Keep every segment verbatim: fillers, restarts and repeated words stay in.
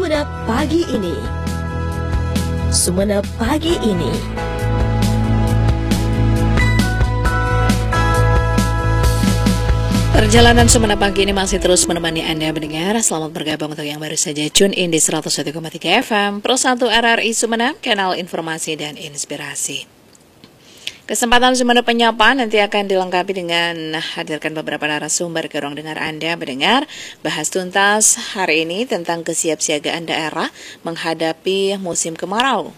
Sumenep pagi ini. Sumenep pagi ini. Perjalanan Sumenep pagi ini masih terus menemani Anda mendengar. Selamat bergabung untuk yang baru saja tune in di seratus satu koma tiga F M Pro satu R R I Sumenep, kanal informasi dan inspirasi. Kesempatan Sumenep Penyapa nanti akan dilengkapi dengan hadirkan beberapa narasumber ke ruang dengar Anda mendengar. Bahas tuntas hari ini tentang kesiapsiagaan daerah menghadapi musim kemarau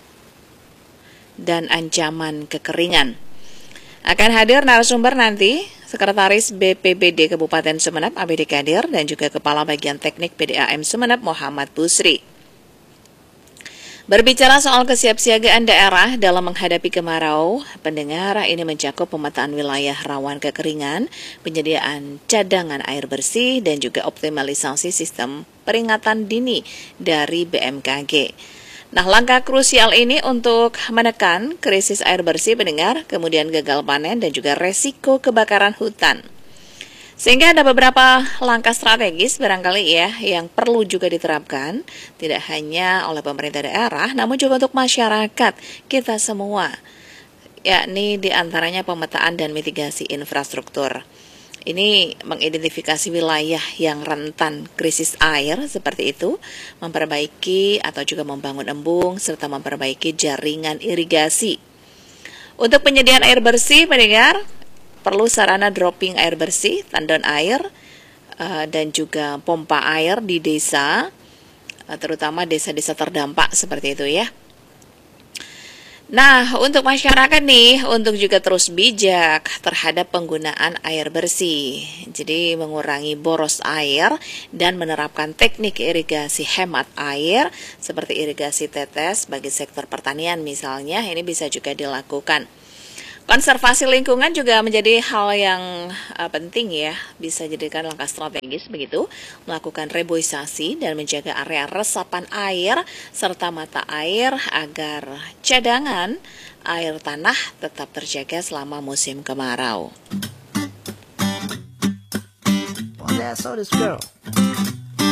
dan ancaman kekeringan. Akan hadir narasumber nanti Sekretaris B P B D Kabupaten Sumenep A B D Kadir dan juga Kepala Bagian Teknik P D A M Sumenep Muhammad Busri. Berbicara soal kesiapsiagaan daerah dalam menghadapi kemarau, pendengar, ini mencakup pemetaan wilayah rawan kekeringan, penyediaan cadangan air bersih, dan juga optimalisasi sistem peringatan dini dari B M K G. Nah, langkah krusial ini untuk menekan krisis air bersih pendengar, kemudian gagal panen, dan juga resiko kebakaran hutan. Sehingga ada beberapa langkah strategis barangkali ya yang perlu juga diterapkan, tidak hanya oleh pemerintah daerah, namun juga untuk masyarakat kita semua, yakni diantaranya pemetaan dan mitigasi infrastruktur. Ini mengidentifikasi wilayah yang rentan krisis air seperti itu, memperbaiki atau juga membangun embung, serta memperbaiki jaringan irigasi. Untuk penyediaan air bersih, pendengar, perlu sarana dropping air bersih, tandon air, uh, dan juga pompa air di desa, uh, terutama desa-desa terdampak seperti itu ya. Nah, untuk masyarakat nih, untuk juga terus bijak terhadap penggunaan air bersih. Jadi mengurangi boros air dan menerapkan teknik irigasi hemat air seperti irigasi tetes bagi sektor pertanian misalnya, ini bisa juga dilakukan. Konservasi lingkungan juga menjadi hal yang uh, penting ya, bisa jadikan langkah strategis begitu, melakukan reboisasi dan menjaga area resapan air serta mata air agar cadangan air tanah tetap terjaga selama musim kemarau. One day I saw this girl.